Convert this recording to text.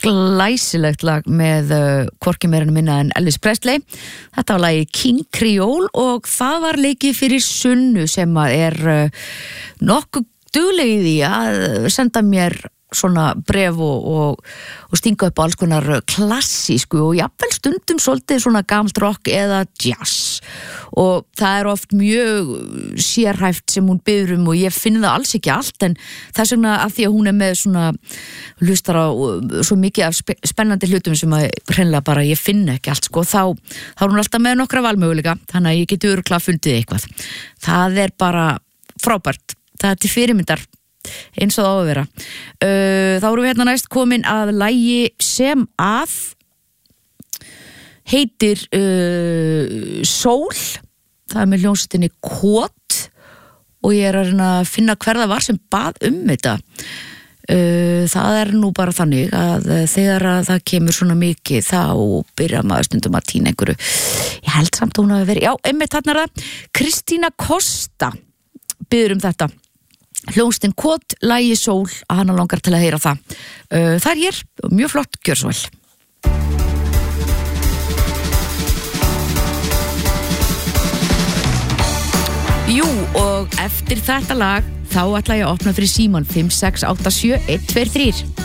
glæsilegt lag með hvorki meira en minna en Elvis Presley. Þetta var lagið King Creole og það var leikið fyrir Sunnu sem nokkuð dugleg í því að senda mér svona bref og stinga upp á alls konar klassísku og jafnvel stundum svolítið svona gamalt rock eða jazz og það oft mjög sérhæft sem hún biður og ég finn það alls ekki allt en þess vegna að því að hún með svona hlustar á svo mikið af spennandi hlutum sem að hreinlega bara ég finn ekki allt þá er hún alltaf með nokkra valmöguleika þannig að ég geti örugglega fundið eitthvað það bara frábært það til fyrirmyndar eins og það á að vera þá erum við hérna næst komin að lagi sem að heitir Sól það með hljómsveitinni Kot og ég að reyna að finna hver það var sem bað þetta það nú bara þannig að þegar að það kemur svona mikið þá byrja maður stundum að týna einhverju ég held samt að hún hafi verið einmitt þarna það Kristína Kosta biður þetta hljómsveitin Kot, lagi Sól að hana langar til að heyra það það hér, mjög flott, gjör svo vel Jú, og eftir þetta lag þá ætla ég að opna fyrir síman 5687123